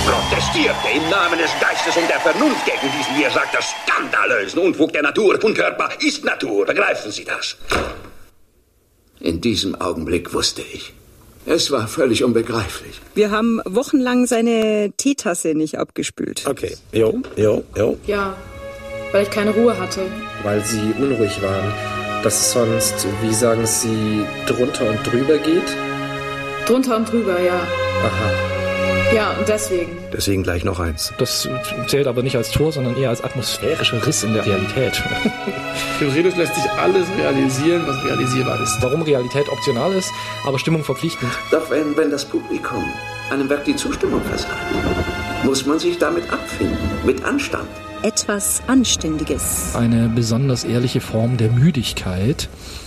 protestierte im Namen des Geistes und der Vernunft gegen diesen, wie er sagt, das skandalösen Unfug der Natur. Unkörper ist Natur. Begreifen Sie das? In diesem Augenblick wusste ich. Es war völlig unbegreiflich. Wir haben wochenlang seine Teetasse nicht abgespült. Okay, jo. Ja, weil ich keine Ruhe hatte. Weil Sie unruhig waren. Dass es sonst, wie sagen Sie, drunter und drüber geht? Drunter und drüber, ja. Aha. Ja, und deswegen. Deswegen gleich noch eins. Das zählt aber nicht als Tor, sondern eher als atmosphärischer Riss in der Realität. Theoretisch lässt sich alles realisieren, was realisierbar ist. Warum Realität optional ist, aber Stimmung verpflichtend. Doch wenn das Publikum einem Werk die Zustimmung versagt, muss man sich damit abfinden, mit Anstand. Etwas Anständiges. Eine besonders ehrliche Form der Müdigkeit.